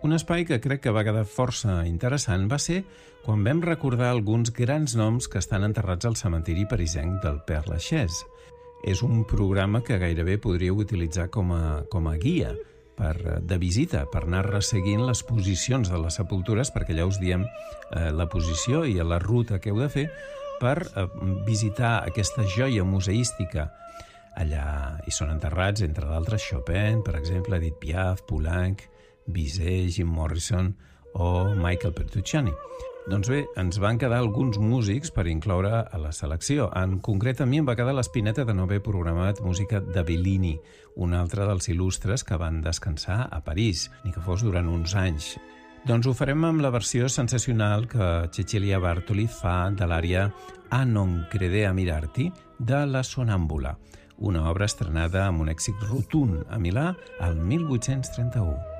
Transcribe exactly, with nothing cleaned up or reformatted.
Un espai que crec que va quedar força interessant va ser quan vam recordar alguns grans noms que estan enterrats al cementiri parisenc del Père Lachaise. És un programa que gairebé podríeu utilitzar com a, com a guia per, de visita, per anar resseguint les posicions de les sepultures, perquè allà us diem eh, la posició i la ruta que heu de fer per eh, visitar aquesta joia museística. Allà hi són enterrats, entre d'altres, Chopin, per exemple, Edith Piaf, Poulenc, Bizet, Jim Morrison o Michael Petrucciani. Doncs bé, ens van quedar alguns músics per incloure a la selecció. En concret, a mi em va quedar l'espineta de no haver programat música de Bellini, un altre dels il·lustres que van descansar a París, ni que fos durant uns anys. Doncs ho farem amb la versió sensacional que Cecilia Bartoli fa de l'ària A non credea mirarti de La Sonàmbula, una obra estrenada amb un èxit rotund a Milà el mil vuit-cents trenta-u.